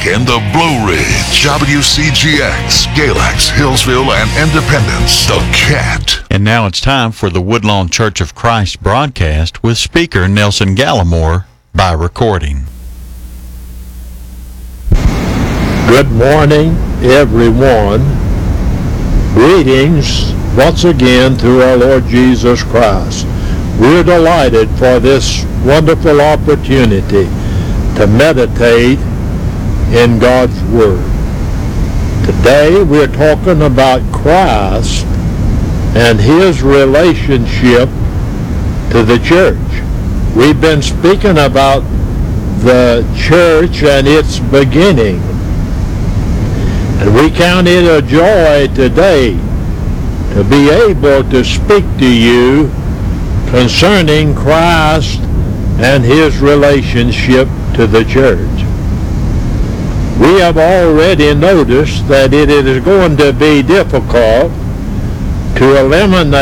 in the Blue Ridge, WCGX, Galax, Hillsville, and Independence, The Cat. And now it's time for the Woodlawn Church of Christ broadcast with speaker Nelson Gallimore by recording. Good morning, everyone. Greetings once again through our Lord Jesus Christ. We're delighted for this wonderful opportunity to meditate in God's Word. Today we're talking about Christ and His relationship to the church. We've been speaking about the church and its beginning. And we count it a joy today to be able to speak to you concerning Christ and His relationship to the church. We have already noticed that it is going to be difficult to eliminate